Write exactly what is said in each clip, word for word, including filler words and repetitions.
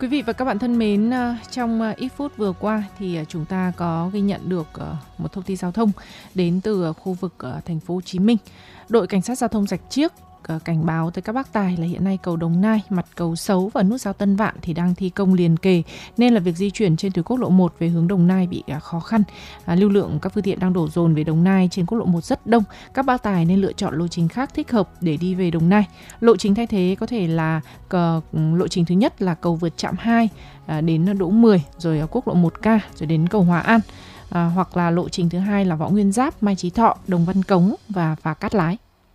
Quý vị và các bạn thân mến, trong ít phút vừa qua thì chúng ta có ghi nhận được một thông tin giao thông đến từ khu vực thành phố Hồ Chí Minh. Đội cảnh sát giao thông Rạch Chiếc cảnh báo tới các bác tài là hiện nay cầu Đồng Nai, mặt cầu Sấu và nút giao Tân Vạn thì đang thi công liền kề, nên là việc di chuyển trên tuyến quốc lộ một về hướng Đồng Nai bị khó khăn. À, lưu lượng các phương tiện đang đổ dồn về Đồng Nai trên quốc lộ một rất đông. Các bác tài nên lựa chọn lộ trình khác thích hợp để đi về Đồng Nai. Lộ trình thay thế có thể là uh, lộ trình thứ nhất là cầu vượt trạm hai uh, đến Đỗ mười, rồi quốc lộ một K, rồi đến cầu Hòa An. À, hoặc là lộ trình thứ hai là Võ Nguyên Giáp, Mai Chí Thọ, Đồng Văn Cống và Phà Cát Lái.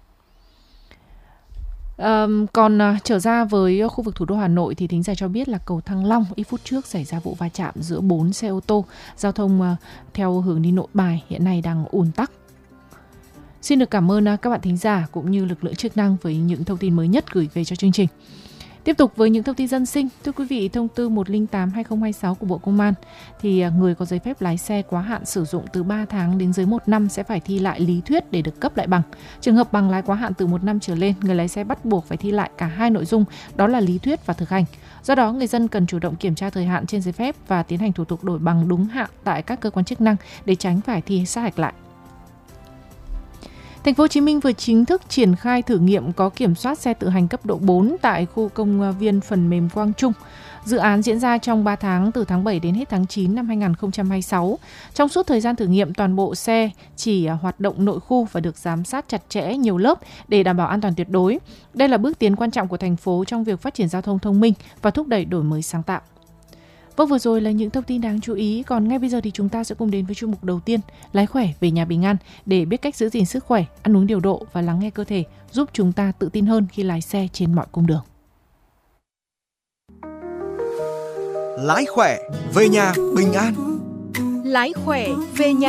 À, còn à, trở ra với khu vực thủ đô Hà Nội thì thính giả cho biết là cầu Thăng Long ít phút trước xảy ra vụ va chạm giữa bốn xe ô tô. Giao thông à, theo hướng đi Nội Bài hiện nay đang ùn tắc. Xin được cảm ơn à, các bạn thính giả cũng như lực lượng chức năng với những thông tin mới nhất gửi về cho chương trình. Tiếp tục với những thông tin dân sinh, thưa quý vị, thông tư một không tám hai không hai sáu của Bộ Công an thì người có giấy phép lái xe quá hạn sử dụng từ ba tháng đến dưới một năm sẽ phải thi lại lý thuyết để được cấp lại bằng. Trường hợp bằng lái quá hạn từ một năm trở lên, người lái xe bắt buộc phải thi lại cả hai nội dung, đó là lý thuyết và thực hành. Do đó, người dân cần chủ động kiểm tra thời hạn trên giấy phép và tiến hành thủ tục đổi bằng đúng hạn tại các cơ quan chức năng để tránh phải thi sát hạch lại. Thành phố Hồ Chí Minh vừa chính thức triển khai thử nghiệm có kiểm soát xe tự hành cấp độ bốn tại khu công viên phần mềm Quang Trung. Dự án diễn ra trong ba tháng từ tháng bảy đến hết tháng chín năm hai không hai sáu. Trong suốt thời gian thử nghiệm, toàn bộ xe chỉ hoạt động nội khu và được giám sát chặt chẽ nhiều lớp để đảm bảo an toàn tuyệt đối. Đây là bước tiến quan trọng của thành phố trong việc phát triển giao thông thông minh và thúc đẩy đổi mới sáng tạo. Vâng, vừa rồi là những thông tin đáng chú ý. Còn ngay bây giờ thì chúng ta sẽ cùng đến với chuyên mục đầu tiên, lái khỏe về nhà bình an, để biết cách giữ gìn sức khỏe, ăn uống điều độ và lắng nghe cơ thể, giúp chúng ta tự tin hơn khi lái xe trên mọi cung đường. Lái khỏe về nhà bình an. Lái khỏe về nhà